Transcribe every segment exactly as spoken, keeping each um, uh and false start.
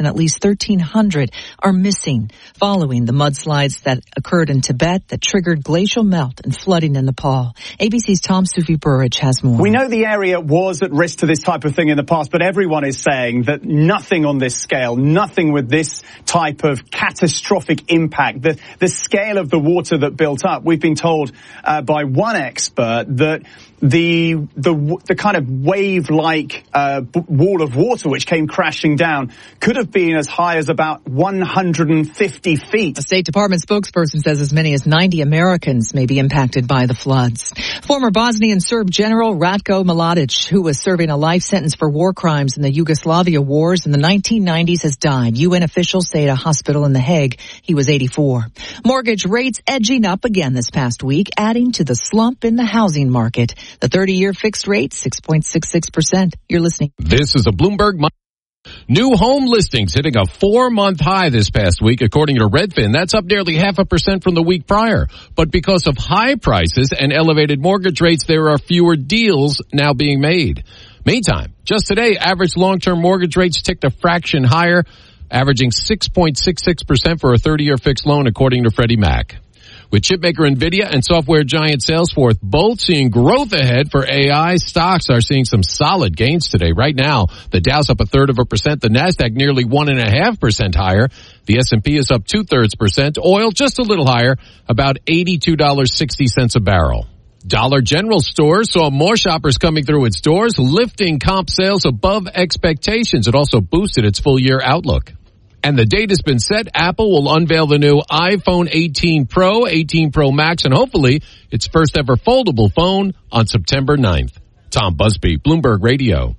and at least thirteen hundred are missing following the mudslides that occurred in Tibet that triggered glacial melt and flooding in Nepal. A B C's Tom Sufi Burridge has more. We know the area was at risk to this type of thing in the past, but everyone is saying that nothing on this scale, nothing with this type of catastrophic impact, the, the scale of the water that built up. We've been told uh, by one expert that the the the kind of wave-like uh, b- wall of water which came crashing down could have been as high as about one hundred fifty feet. A State Department spokesperson says as many as ninety Americans may be impacted by the floods. Former Bosnian Serb General Ratko Mladic, who was serving a life sentence for war crimes in the Yugoslavia wars in the nineteen nineties, has died. U N officials say at a hospital in The Hague. He was eighty-four. Mortgage rates edging up again this past week, adding to the slump in the housing market. The thirty-year fixed rate, six point six six percent. You're listening. This is a Bloomberg. New home listings hitting a four-month high this past week, according to Redfin. That's up nearly half a percent from the week prior. But because of high prices and elevated mortgage rates, there are fewer deals now being made. Meantime, just today, average long-term mortgage rates ticked a fraction higher, averaging six point six six percent for a thirty-year fixed loan, according to Freddie Mac. With chipmaker NVIDIA and software giant Salesforce both seeing growth ahead for A I, stocks are seeing some solid gains today. Right now, the Dow's up a third of a percent, the NASDAQ nearly one and a half percent higher. The S and P is up two-thirds percent. Oil just a little higher, about eighty-two dollars and sixty cents a barrel. Dollar General stores saw more shoppers coming through its doors, lifting comp sales above expectations. It also boosted its full-year outlook. And the date has been set. Apple will unveil the new iPhone eighteen Pro, eighteen Pro Max, and hopefully its first ever foldable phone on September ninth. Tom Busby, Bloomberg Radio.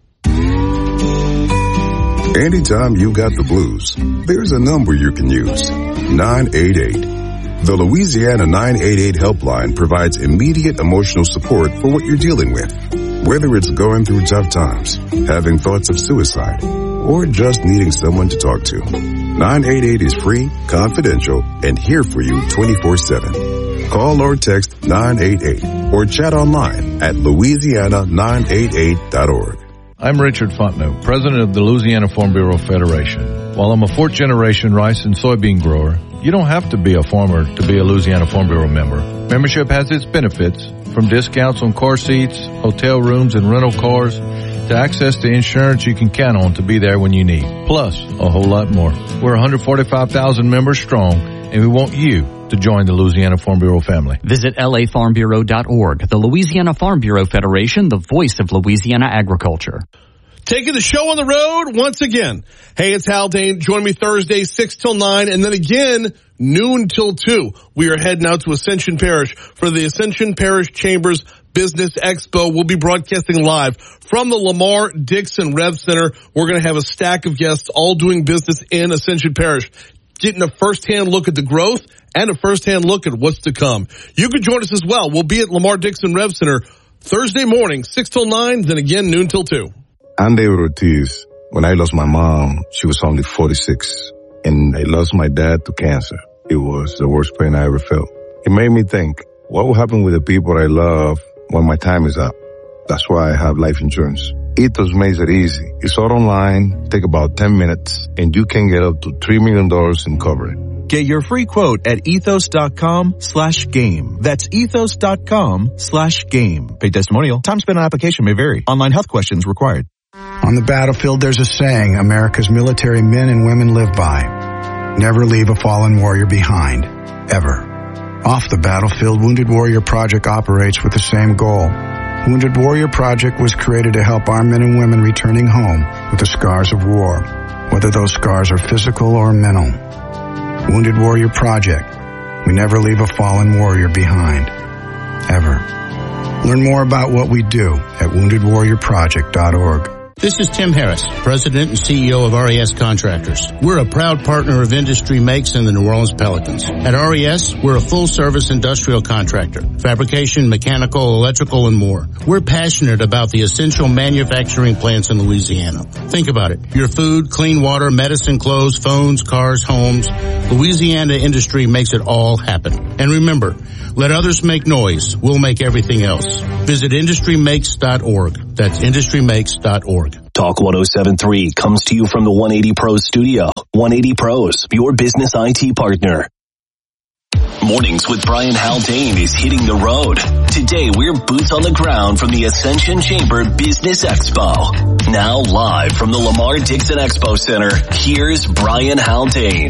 Anytime you got the blues, there's a number you can use. nine eight eight. The Louisiana nine eight eight helpline provides immediate emotional support for what you're dealing with. Whether it's going through tough times, having thoughts of suicide, or just needing someone to talk to. nine eight eight is free, confidential, and here for you twenty-four seven. Call or text nine eight eight or chat online at louisiana nine eight eight dot org. I'm Richard Fontenot, president of the Louisiana Farm Bureau Federation. While I'm a fourth-generation rice and soybean grower, you don't have to be a farmer to be a Louisiana Farm Bureau member. Membership has its benefits, from discounts on car seats, hotel rooms, and rental cars, to access to insurance you can count on to be there when you need. Plus, a whole lot more. We're one hundred forty-five thousand members strong, and we want you to join the Louisiana Farm Bureau family. Visit L A farm bureau dot org. The Louisiana Farm Bureau Federation, the voice of Louisiana agriculture. Taking the show on the road once again. Hey, it's Hal Dane. Join me Thursday, six till nine, and then again, noon till two. We are heading out to Ascension Parish for the Ascension Parish Chambers Business Expo. We'll be broadcasting live from the Lamar Dixon Rev Center. We're going to have a stack of guests all doing business in Ascension Parish, getting a first-hand look at the growth and a first-hand look at what's to come. You can join us as well. We'll be at Lamar Dixon Rev Center Thursday morning, six till nine, then again, noon till two. I'm David Ortiz. When I lost my mom, she was only forty-six, and I lost my dad to cancer. It was the worst pain I ever felt. It made me think, what will happen with the people I love when my time is up? That's why I have life insurance. Ethos makes it easy. It's all online, take about ten minutes, and you can get up to three million dollars in coverage. Get your free quote at ethos.com slash game. That's ethos.com slash game. Paid testimonial. Time spent on application may vary. Online health questions required. On the battlefield, there's a saying America's military men and women live by. Never leave a fallen warrior behind. Ever. Off the battlefield, Wounded Warrior Project operates with the same goal. Wounded Warrior Project was created to help our men and women returning home with the scars of war, whether those scars are physical or mental. Wounded Warrior Project. We never leave a fallen warrior behind. Ever. Learn more about what we do at wounded warrior project dot org. This is Tim Harris, President and C E O of R E S Contractors. We're a proud partner of Industry Makes and the New Orleans Pelicans. At R E S, we're a full-service industrial contractor, fabrication, mechanical, electrical, and more. We're passionate about the essential manufacturing plants in Louisiana. Think about it. Your food, clean water, medicine, clothes, phones, cars, homes. Louisiana Industry makes it all happen. And remember, let others make noise. We'll make everything else. Visit industry makes dot org. That's industry makes dot org. Talk one oh seven point three comes to you from the one eighty Pros studio. one eighty Pros, your business I T partner. Mornings with Brian Haldane is hitting the road. Today we're boots on the ground from the Ascension Chamber Business Expo. Now live from the Lamar Dixon Expo Center, here's Brian Haldane.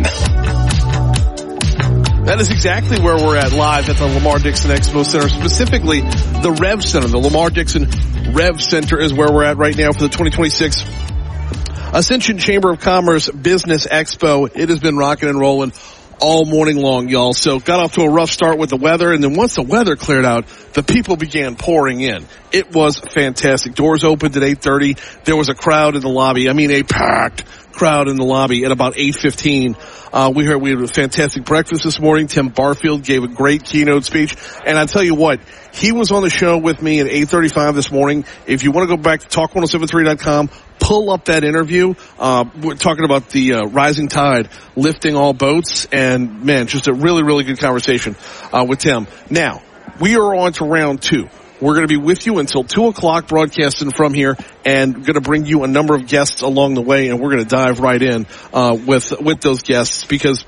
That is exactly where we're at live at the Lamar Dixon Expo Center, specifically the Rev Center. The Lamar Dixon Rev Center is where we're at right now for the twenty twenty-six Ascension Chamber of Commerce Business Expo. It has been rocking and rolling all morning long, y'all. So got off to a rough start with the weather, and then once the weather cleared out, the people began pouring in. It was fantastic. Doors opened at eight thirty. There was a crowd in the lobby. I mean, a packed crowd in the lobby at about eight fifteen. Uh, we heard we had a fantastic breakfast this morning. Tim Barfield gave a great keynote speech. And I tell you what, he was on the show with me at eight thirty-five this morning. If you want to go back to talk one oh seven three dot com, pull up that interview. Uh, we're talking about the uh, rising tide lifting all boats. And man, just a really, really good conversation uh, with Tim. Now, we are on to round two. We're going to be with you until two o'clock broadcasting from here, and going to bring you a number of guests along the way, and we're going to dive right in uh with with those guests, because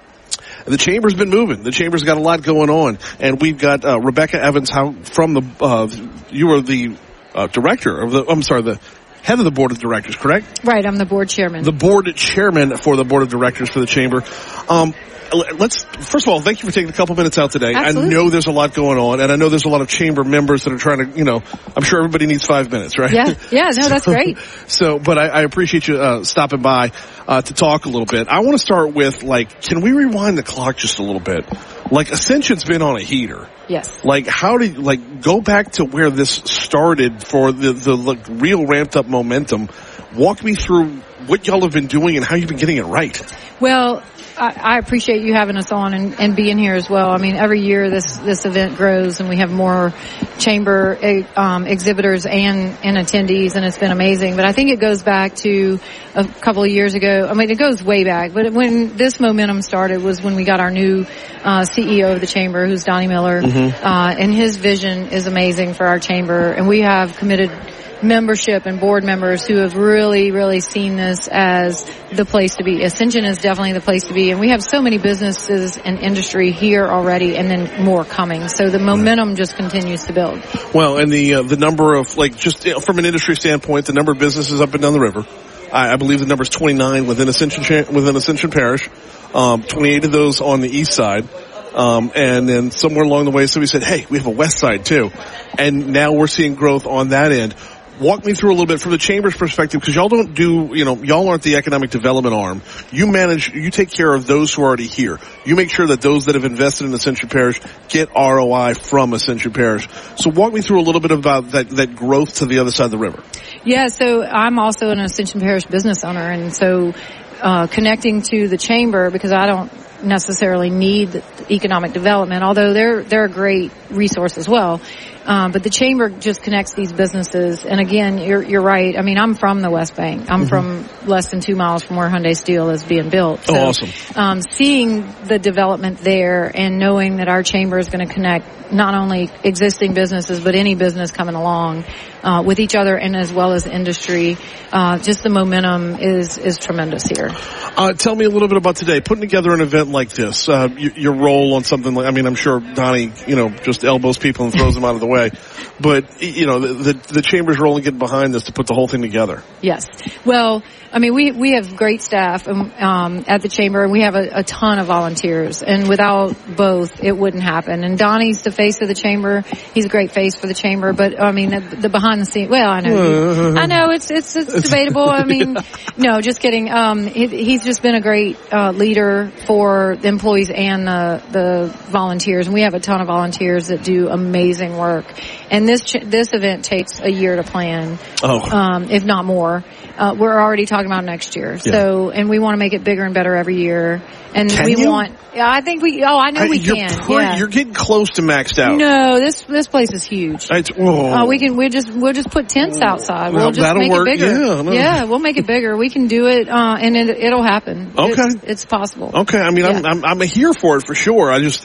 the Chamber's been moving. The Chamber's got a lot going on, and we've got uh, Rebecca Evans how, from the, uh, you are the uh, director of the, I'm sorry, the head of the board of directors, correct? Right, I'm the board chairman. The board chairman for the board of directors for the Chamber. Um, Let's, first of all, thank you for taking a couple minutes out today. Absolutely. I know there's a lot going on, and I know there's a lot of Chamber members that are trying to, you know, I'm sure everybody needs five minutes, right? Yeah, yeah, no, that's so, great. So, but I, I appreciate you uh, stopping by uh, to talk a little bit. I want to start with, like, can we rewind the clock just a little bit? Like, Ascension's been on a heater. Yes. Like, how do you, like, go back to where this started for the, the like, real ramped up momentum. Walk me through what y'all have been doing and how you've been getting it right. Well, I, I appreciate you having us on and, and being here as well. I mean, every year this, this event grows and we have more chamber um, exhibitors and, and attendees, and it's been amazing. But I think it goes back to a couple of years ago. I mean, it goes way back. But when this momentum started was when we got our new uh, C E O of the chamber, who's Donnie Miller. Mm-hmm. Uh, and his vision is amazing for our chamber. And we have committed membership and board members who have really, really seen this as the place to be. Ascension is definitely the place to be. And we have so many businesses and industry here already, and then more coming. So the momentum just continues to build. Well, and the uh, the number of, like, just you know, from an industry standpoint, the number of businesses up and down the river, I, I believe the number is twenty-nine within Ascension, within Ascension Parish, um, twenty-eight of those on the east side. Um, and then somewhere along the way, somebody said, hey, we have a west side too. And now we're seeing growth on that end. Walk me through a little bit from the Chamber's perspective, because y'all don't do, you know, y'all aren't the economic development arm. You manage, you take care of those who are already here. You make sure that those that have invested in Ascension Parish get R O I from Ascension Parish. So walk me through a little bit about that, that growth to the other side of the river. Yeah, so I'm also an Ascension Parish business owner, and so uh connecting to the Chamber, because I don't necessarily need economic development, although they're they're a great resource as well. Um, but the Chamber just connects these businesses. And again, you're you're right. I mean, I'm from the West Bank. I'm mm-hmm. from less than two miles from where Hyundai Steel is being built. So, oh, awesome. Um, seeing the development there and knowing that our Chamber is going to connect not only existing businesses, but any business coming along uh, with each other, and as well as industry, uh, just the momentum is is tremendous here. Uh, tell me a little bit about today, putting together an event like this, uh, your, your role on something like, I mean, I'm sure Donnie, you know, just elbows people and throws them out of the way, but, you know, the, the, the Chamber's role in getting behind this to put the whole thing together. Yes. Well, I mean, we, we have great staff, um, at the Chamber, and we have a, a ton of volunteers, and without both, it wouldn't happen. And Donnie's the face of the Chamber. He's a great face for the Chamber, but, I mean, the, the behind the scenes, well, I know, I know, it's, it's, it's debatable. I mean, no, just kidding. Um, he, he's just been a great, uh, leader for the employees and the, the volunteers. And we have a ton of volunteers that do amazing work. And this, ch- this event takes a year to plan. Oh. Um, if not more. Uh, we're already talking about next year. Yeah. So, and we want to make it bigger and better every year. And can we you? want, yeah, I think we, oh, I know I, we you're can. Pretty, yeah. You're getting close to maxed out. No, this, this place is huge. It's, whoa. Uh, we can, we just, we'll just put tents outside. We'll well, just make work. it bigger. Yeah, no. yeah, we'll make it bigger. We can do it, uh, and it, it'll happen. Okay. It's, it's possible. Okay. I mean, yeah. I'm, I'm, I'm here for it for sure. I just,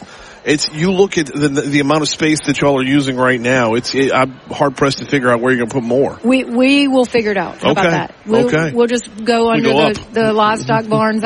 it's you look at the the amount of space that y'all are using right now. It's it, I'm hard pressed to figure out where you're going to put more. We we will figure it out. How okay. about that? We'll, okay. We'll just go under we go the, the livestock barns